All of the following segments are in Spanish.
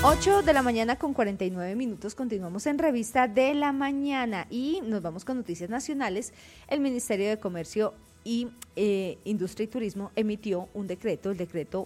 8 de la mañana con 49 minutos, continuamos en Revista de la Mañana y nos vamos con noticias nacionales. El Ministerio de Comercio y Industria y Turismo emitió un decreto, el decreto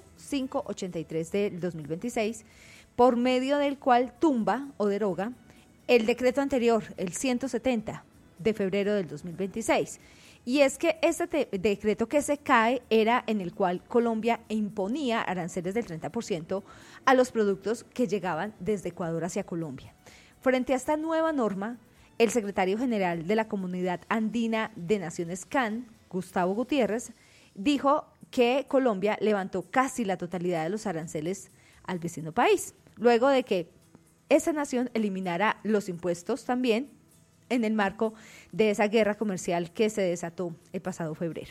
583 del 2026, por medio del cual tumba o deroga el decreto anterior, el 170 de febrero del 2026. Y es que este decreto que se cae era en el cual Colombia imponía aranceles del 30% a los productos que llegaban desde Ecuador hacia Colombia. Frente a esta nueva norma, el secretario general de la Comunidad Andina de Naciones CAN, Gustavo Gutiérrez, dijo que Colombia levantó casi la totalidad de los aranceles al vecino país, luego de que esa nación eliminara los impuestos también en el marco de esa guerra comercial que se desató el pasado febrero.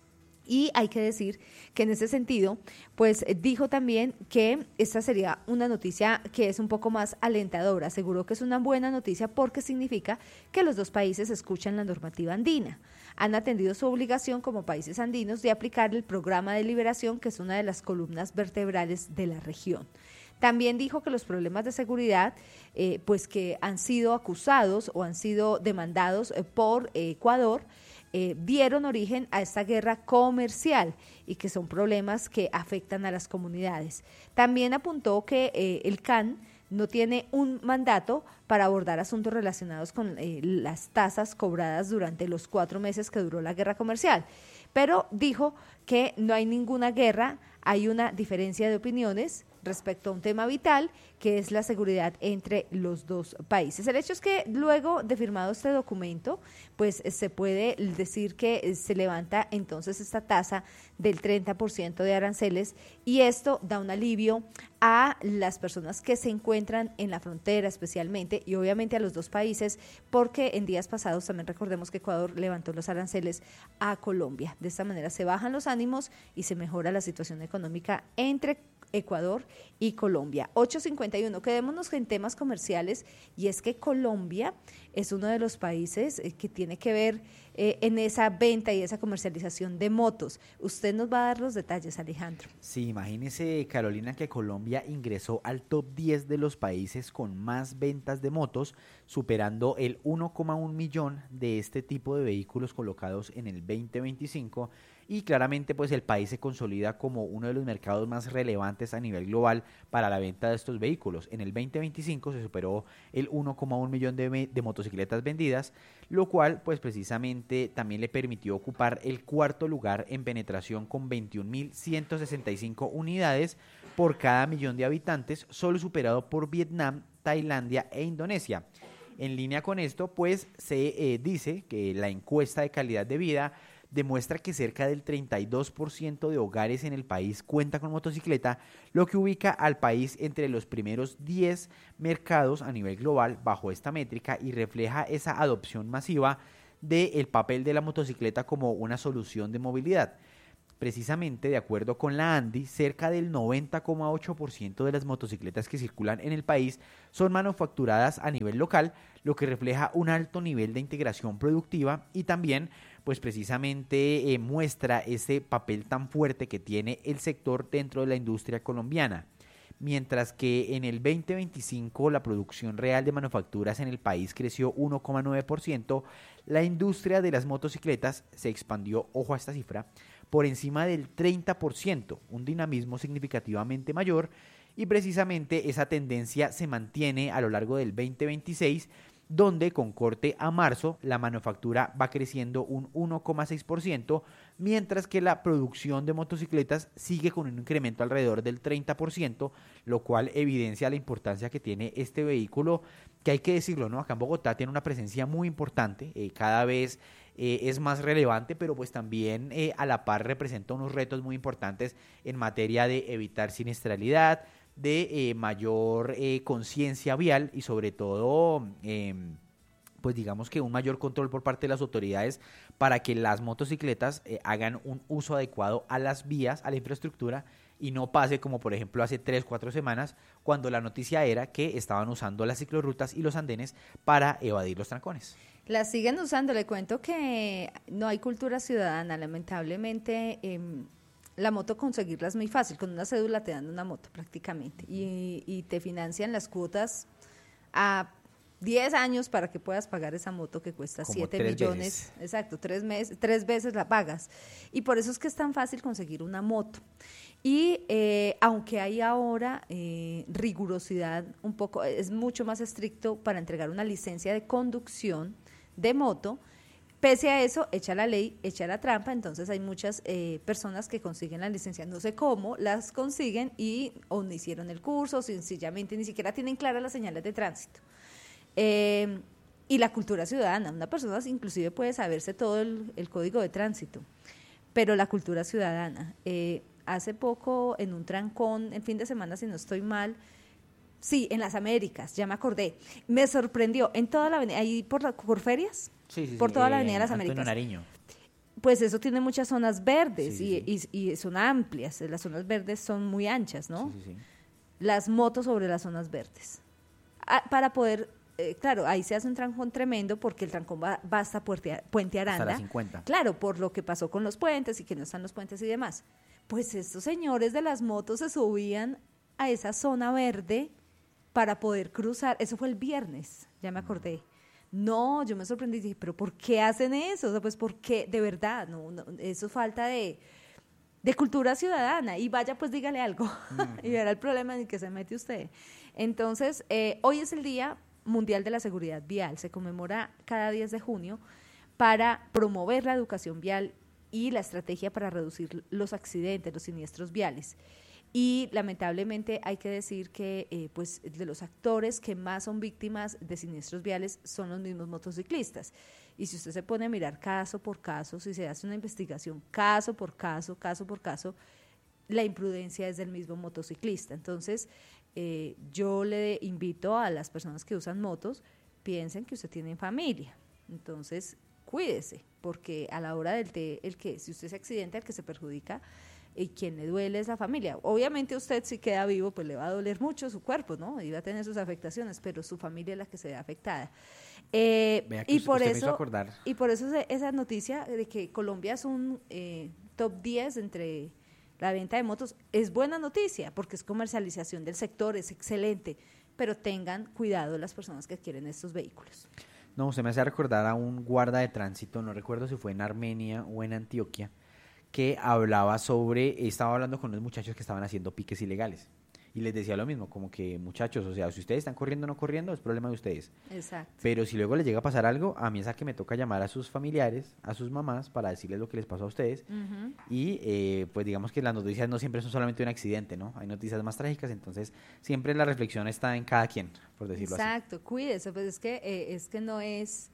Y hay que decir que en ese sentido, pues dijo también que esta sería una noticia que es un poco más alentadora. Aseguró que es una buena noticia porque significa que los dos países escuchan la normativa andina. Han atendido su obligación como países andinos de aplicar el programa de liberación, que es una de las columnas vertebrales de la región. También dijo que los problemas de seguridad, pues que han sido acusados o han sido demandados por Ecuador, dieron origen a esta guerra comercial y que son problemas que afectan a las comunidades. También apuntó que el CAN no tiene un mandato para abordar asuntos relacionados con las tasas cobradas durante los 4 meses que duró la guerra comercial, pero dijo que no hay ninguna guerra, hay una diferencia de opiniones respecto a un tema vital, que es la seguridad entre los dos países. El hecho es que luego de firmado este documento, pues se puede decir que se levanta entonces esta tasa del 30% de aranceles y esto da un alivio a las personas que se encuentran en la frontera especialmente y obviamente a los dos países, porque en días pasados también recordemos que Ecuador levantó los aranceles a Colombia. De esta manera se bajan los ánimos y se mejora la situación económica entre Ecuador y Colombia. 8:51, quedémonos en temas comerciales y es que Colombia es uno de los países que tiene que ver en esa venta y esa comercialización de motos. Usted nos va a dar los detalles, Alejandro. Sí, imagínese, Carolina, que Colombia ingresó al top 10 de los países con más ventas de motos, superando el 1,1 millón de este tipo de vehículos colocados en el 2025. Y claramente pues el país se consolida como uno de los mercados más relevantes a nivel global para la venta de estos vehículos. En el 2025 se superó el 1,1 millón de motocicletas vendidas, lo cual pues precisamente también le permitió ocupar el cuarto lugar en penetración con 21.165 unidades por cada millón de habitantes, solo superado por Vietnam, Tailandia e Indonesia. En línea con esto pues se dice que la encuesta de calidad de vida demuestra que cerca del 32% de hogares en el país cuenta con motocicleta, lo que ubica al país entre los primeros 10 mercados a nivel global bajo esta métrica y refleja esa adopción masiva del papel de la motocicleta como una solución de movilidad. Precisamente, de acuerdo con la ANDI, cerca del 90,8% de las motocicletas que circulan en el país son manufacturadas a nivel local, lo que refleja un alto nivel de integración productiva y también pues precisamente muestra ese papel tan fuerte que tiene el sector dentro de la industria colombiana. Mientras que en el 2025 la producción real de manufacturas en el país creció 1,9%, la industria de las motocicletas se expandió, ojo a esta cifra, por encima del 30%, un dinamismo significativamente mayor, y precisamente esa tendencia se mantiene a lo largo del 2026, donde con corte a marzo la manufactura va creciendo un 1,6%, mientras que la producción de motocicletas sigue con un incremento alrededor del 30%, lo cual evidencia la importancia que tiene este vehículo, que hay que decirlo, ¿no? Acá en Bogotá tiene una presencia muy importante, cada vez es más relevante, pero pues también a la par representa unos retos muy importantes en materia de evitar siniestralidad, de mayor conciencia vial y sobre todo pues digamos que un mayor control por parte de las autoridades para que las motocicletas hagan un uso adecuado a las vías, a la infraestructura y no pase como por ejemplo hace 3-4 semanas cuando la noticia era que estaban usando las ciclorrutas y los andenes para evadir los trancones. Las siguen usando, le cuento que no hay cultura ciudadana, lamentablemente la moto conseguirla es muy fácil, con una cédula te dan una moto prácticamente y te financian las cuotas a 10 años para que puedas pagar esa moto que cuesta Como 7 3 millones. veces. Exacto, 3 veces la pagas. Y por eso es que es tan fácil conseguir una moto. Y aunque hay ahora rigurosidad un poco, es mucho más estricto para entregar una licencia de conducción de moto, pese a eso, echa la ley, echa la trampa, entonces hay muchas personas que consiguen la licencia, no sé cómo, las consiguen y o no hicieron el curso, o sencillamente ni siquiera tienen claras las señales de tránsito. Y la cultura ciudadana, una persona inclusive puede saberse todo el código de tránsito, pero la cultura ciudadana, hace poco en un trancón, el fin de semana si no estoy mal, sí, en las Américas, ya me acordé, me sorprendió, en toda la avenida, ahí por ferias, por toda la avenida de las Américas. Nariño. Pues eso tiene muchas zonas verdes Sí. y son amplias, las zonas verdes son muy anchas, ¿no? Sí. Las motos sobre las zonas verdes. Para poder, claro, ahí se hace un trancón tremendo porque el trancón va hasta Puente Aranda. Hasta la 50. Claro, por lo que pasó con los puentes y que no están los puentes y demás. Pues estos señores de las motos se subían a esa zona verde para poder cruzar. Eso fue el viernes, ya me acordé. No, yo me sorprendí y dije, pero ¿por qué hacen eso? O sea, pues porque de verdad, no, eso es falta de cultura ciudadana. Y vaya, pues dígale algo y verá el problema en el que se mete usted. Entonces, hoy es el Día Mundial de la Seguridad Vial. Se conmemora cada 10 de junio para promover la educación vial y la estrategia para reducir los accidentes, los siniestros viales. Y lamentablemente hay que decir que pues de los actores que más son víctimas de siniestros viales son los mismos motociclistas. Y si usted se pone a mirar caso por caso, si se hace una investigación caso por caso, la imprudencia es del mismo motociclista. Entonces, yo le invito a las personas que usan motos, piensen que usted tiene familia. Entonces, cuídese, porque a la hora si usted se accidenta, el que se perjudica y quien le duele es la familia. Obviamente usted si queda vivo, pues le va a doler mucho su cuerpo, ¿no? Y va a tener sus afectaciones, pero su familia es la que se ve afectada. Y por eso esa noticia de que Colombia es un top 10 entre la venta de motos es buena noticia, porque es comercialización del sector, es excelente, pero tengan cuidado las personas que adquieren estos vehículos. No, se me hace recordar a un guarda de tránsito, no recuerdo si fue en Armenia o en Antioquia, que estaba hablando con unos muchachos que estaban haciendo piques ilegales. Y les decía lo mismo, como que muchachos, o sea, si ustedes están corriendo o no corriendo, es problema de ustedes. Exacto. Pero si luego les llega a pasar algo, a mí es a que me toca llamar a sus familiares, a sus mamás, para decirles lo que les pasó a ustedes. Uh-huh. Y pues digamos que las noticias no siempre son solamente un accidente, ¿no? Hay noticias más trágicas, entonces siempre la reflexión está en cada quien, por decirlo así. Exacto, cuídese, pues es que no es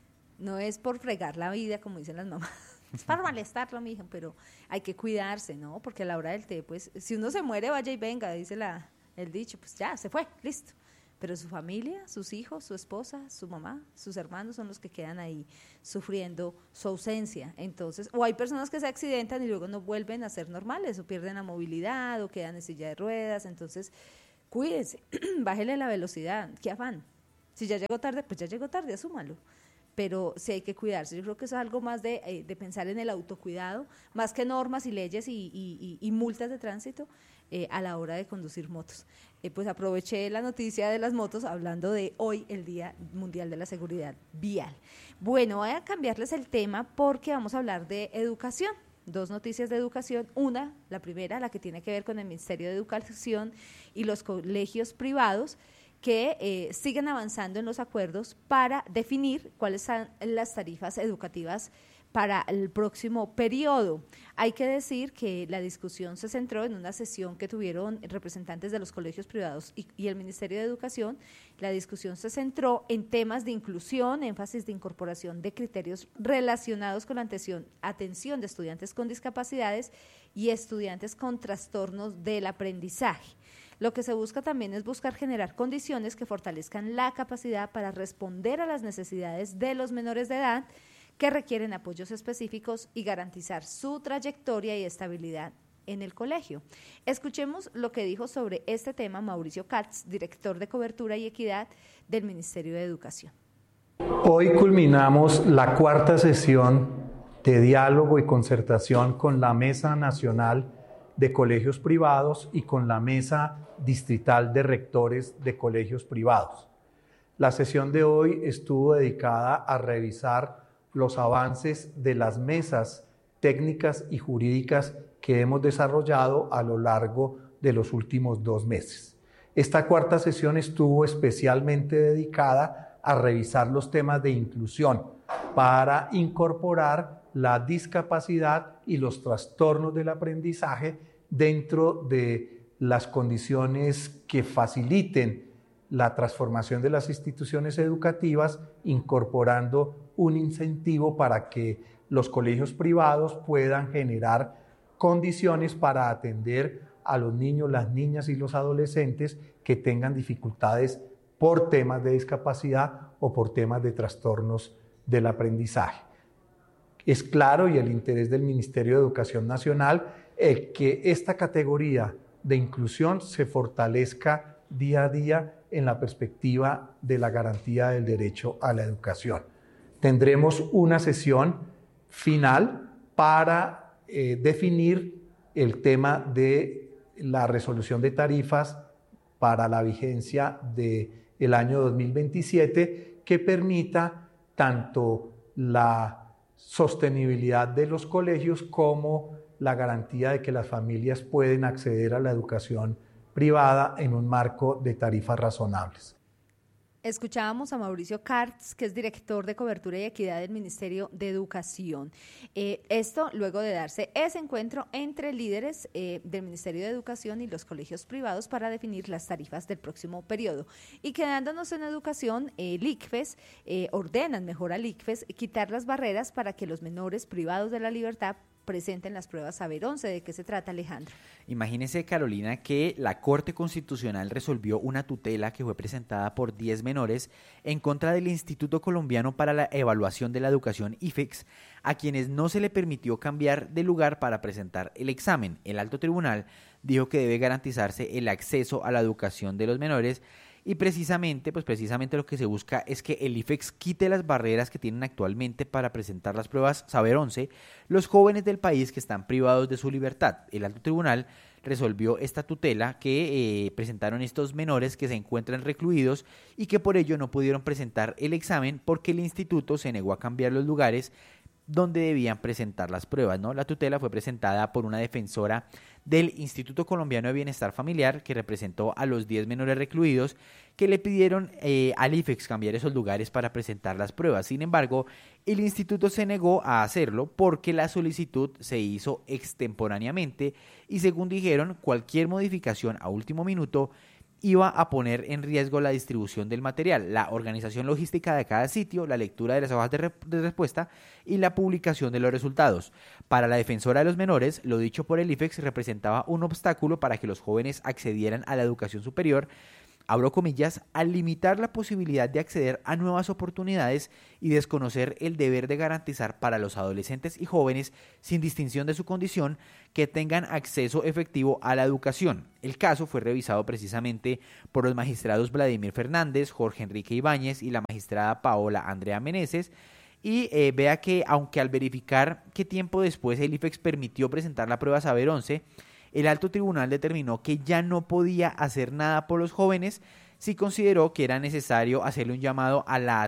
por fregar la vida, como dicen las mamás. Es para molestarlo, mija, pero hay que cuidarse, ¿no? Porque a la hora del té, pues, si uno se muere, vaya y venga, dice el dicho, pues ya, se fue, listo. Pero su familia, sus hijos, su esposa, su mamá, sus hermanos son los que quedan ahí sufriendo su ausencia. Entonces, o hay personas que se accidentan y luego no vuelven a ser normales, o pierden la movilidad, o quedan en silla de ruedas. Entonces, cuídese, bájele la velocidad, qué afán. Si ya llegó tarde, pues ya llegó tarde, asúmalo. Pero sí hay que cuidarse. Yo creo que eso es algo más de pensar en el autocuidado, más que normas y leyes y multas de tránsito a la hora de conducir motos. Pues aproveché la noticia de las motos hablando de hoy, el Día Mundial de la Seguridad Vial. Bueno, voy a cambiarles el tema porque vamos a hablar de educación. 2 noticias de educación. La primera, la que tiene que ver con el Ministerio de Educación y los colegios privados, que siguen avanzando en los acuerdos para definir cuáles son las tarifas educativas para el próximo periodo. Hay que decir que la discusión se centró en una sesión que tuvieron representantes de los colegios privados y el Ministerio de Educación. La discusión se centró en temas de inclusión, énfasis de incorporación de criterios relacionados con la atención de estudiantes con discapacidades y estudiantes con trastornos del aprendizaje. Lo que se busca también es generar condiciones que fortalezcan la capacidad para responder a las necesidades de los menores de edad que requieren apoyos específicos y garantizar su trayectoria y estabilidad en el colegio. Escuchemos lo que dijo sobre este tema Mauricio Katz, director de Cobertura y Equidad del Ministerio de Educación. Hoy culminamos la 4ª sesión de diálogo y concertación con la Mesa Nacional de Colegios Privados y con la Mesa Distrital de Rectores de Colegios Privados. La sesión de hoy estuvo dedicada a revisar los avances de las mesas técnicas y jurídicas que hemos desarrollado a lo largo de los últimos 2 meses. Esta cuarta sesión estuvo especialmente dedicada a revisar los temas de inclusión para incorporar la discapacidad y los trastornos del aprendizaje dentro de las condiciones que faciliten la transformación de las instituciones educativas, incorporando un incentivo para que los colegios privados puedan generar condiciones para atender a los niños, las niñas y los adolescentes que tengan dificultades por temas de discapacidad o por temas de trastornos del aprendizaje. Es claro, y el interés del Ministerio de Educación Nacional, que esta categoría de inclusión se fortalezca día a día en la perspectiva de la garantía del derecho a la educación. Tendremos una sesión final para definir el tema de la resolución de tarifas para la vigencia del año 2027, que permita tanto la sostenibilidad de los colegios como la garantía de que las familias pueden acceder a la educación privada en un marco de tarifas razonables. Escuchábamos a Mauricio Cartz, que es director de cobertura y equidad del Ministerio de Educación. Esto luego de darse ese encuentro entre líderes del Ministerio de Educación y los colegios privados para definir las tarifas del próximo periodo. Y quedándonos en educación, el ICFES, ordenan mejor al ICFES quitar las barreras para que los menores privados de la libertad presenten las pruebas Saber 11. ¿De qué se trata, Alejandro? Imagínese, Carolina, que la Corte Constitucional resolvió una tutela que fue presentada por 10 menores en contra del Instituto Colombiano para la Evaluación de la Educación, IFEX, a quienes no se le permitió cambiar de lugar para presentar el examen. El alto tribunal dijo que debe garantizarse el acceso a la educación de los menores. Y precisamente lo que se busca es que el IFEX quite las barreras que tienen actualmente para presentar las pruebas Saber 11 los jóvenes del país que están privados de su libertad. El alto tribunal resolvió esta tutela que presentaron estos menores que se encuentran recluidos y que por ello no pudieron presentar el examen porque el instituto se negó a cambiar los lugares donde debían presentar las pruebas, ¿no? La tutela fue presentada por una defensora del Instituto Colombiano de Bienestar Familiar que representó a los 10 menores recluidos que le pidieron al IFEX cambiar esos lugares para presentar las pruebas. Sin embargo, el instituto se negó a hacerlo porque la solicitud se hizo extemporáneamente y, según dijeron, cualquier modificación a último minuto iba a poner en riesgo la distribución del material, la organización logística de cada sitio, la lectura de las hojas de respuesta y la publicación de los resultados. Para la defensora de los menores, lo dicho por el IFEX representaba un obstáculo para que los jóvenes accedieran a la educación superior, abro comillas, al limitar la posibilidad de acceder a nuevas oportunidades y desconocer el deber de garantizar para los adolescentes y jóvenes, sin distinción de su condición, que tengan acceso efectivo a la educación. El caso fue revisado precisamente por los magistrados Vladimir Fernández, Jorge Enrique Ibáñez y la magistrada Paola Andrea Meneses. Y vea que, aunque al verificar qué tiempo después el IFEX permitió presentar la prueba Saber 11, el alto tribunal determinó que ya no podía hacer nada por los jóvenes si consideró que era necesario hacerle un llamado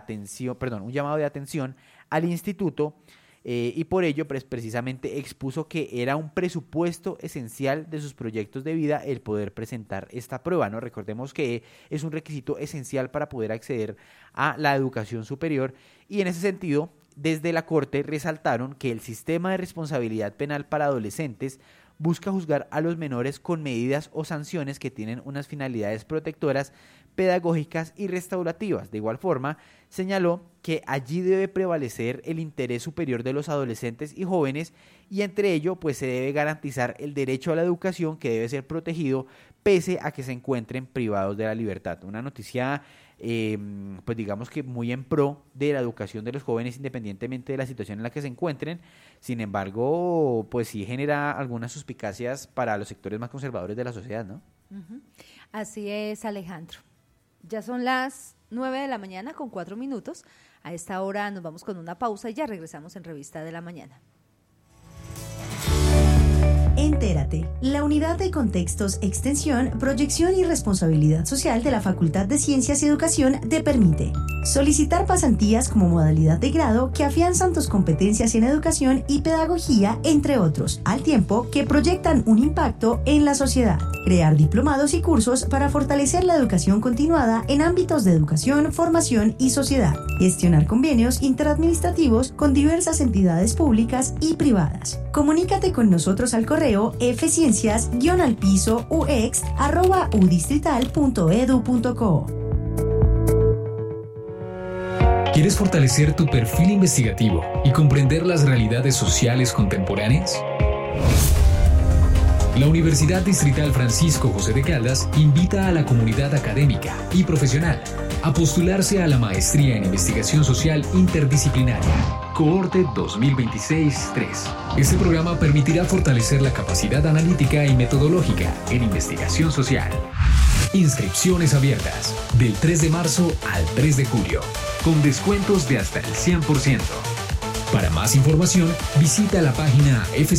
de atención al instituto y por ello precisamente expuso que era un presupuesto esencial de sus proyectos de vida el poder presentar esta prueba, ¿no? Recordemos que es un requisito esencial para poder acceder a la educación superior y en ese sentido, desde la Corte resaltaron que el sistema de responsabilidad penal para adolescentes busca juzgar a los menores con medidas o sanciones que tienen unas finalidades protectoras, pedagógicas y restaurativas. De igual forma, señaló que allí debe prevalecer el interés superior de los adolescentes y jóvenes y entre ello pues se debe garantizar el derecho a la educación que debe ser protegido pese a que se encuentren privados de la libertad. Una noticia pues digamos que muy en pro de la educación de los jóvenes independientemente de la situación en la que se encuentren. Sin embargo, pues sí genera algunas suspicacias para los sectores más conservadores de la sociedad, ¿no? Así es, Alejandro. Ya son las 9 de la mañana con 4 minutos. A esta hora nos vamos con una pausa y ya regresamos en Revista de la Mañana. Entérate, la Unidad de Contextos, Extensión, Proyección y Responsabilidad Social de la Facultad de Ciencias y Educación te permite solicitar pasantías como modalidad de grado que afianzan tus competencias en educación y pedagogía, entre otros, al tiempo que proyectan un impacto en la sociedad. Crear diplomados y cursos para fortalecer la educación continuada en ámbitos de educación, formación y sociedad. Gestionar convenios interadministrativos con diversas entidades públicas y privadas. Comunícate con nosotros al correo fciencias-ux@udistrital.edu.co. ¿Quieres fortalecer tu perfil investigativo y comprender las realidades sociales contemporáneas? La Universidad Distrital Francisco José de Caldas invita a la comunidad académica y profesional a postularse a la Maestría en Investigación Social Interdisciplinaria, Cohorte 2026-3. Este programa permitirá fortalecer la capacidad analítica y metodológica en investigación social. Inscripciones abiertas del 3 de marzo al 3 de julio, con descuentos de hasta el 100%. Para más información, visita la página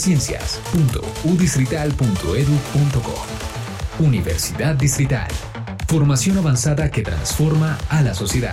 fciencias.udistrital.edu.co. Universidad Distrital. Formación avanzada que transforma a la sociedad.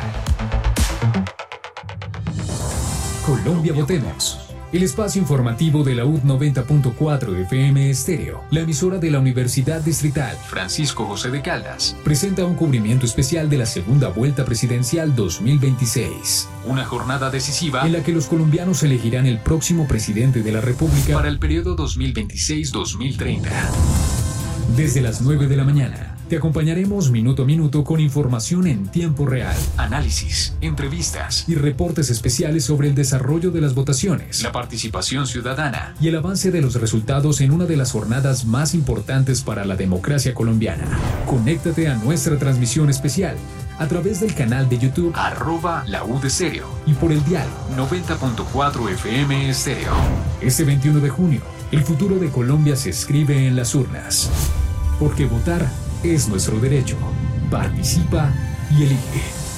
Colombia Votemos. El espacio informativo de la UD 90.4 FM Estéreo, la emisora de la Universidad Distrital Francisco José de Caldas, presenta un cubrimiento especial de la segunda vuelta presidencial 2026. Una jornada decisiva en la que los colombianos elegirán el próximo presidente de la República para el periodo 2026-2030. Desde las 9 de la mañana, te acompañaremos minuto a minuto con información en tiempo real, análisis, entrevistas y reportes especiales sobre el desarrollo de las votaciones, la participación ciudadana y el avance de los resultados en una de las jornadas más importantes para la democracia colombiana. Conéctate a nuestra transmisión especial a través del canal de YouTube @laudestéreo y por el dial 90.4 FM Estéreo. Este 21 de junio, el futuro de Colombia se escribe en las urnas. Porque votar es nuestro derecho. Participa y elige.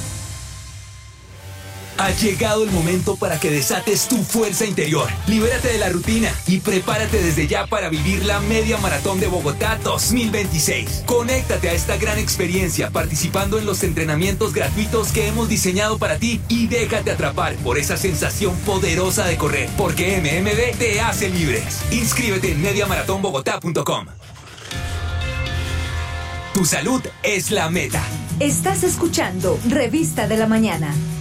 Ha llegado el momento para que desates tu fuerza interior. Libérate de la rutina y prepárate desde ya para vivir la Media Maratón de Bogotá 2026. Conéctate a esta gran experiencia participando en los entrenamientos gratuitos que hemos diseñado para ti y déjate atrapar por esa sensación poderosa de correr, porque MMB te hace libres. Inscríbete en mediamaratonbogotá.com. Tu salud es la meta. Estás escuchando Revista de la Mañana.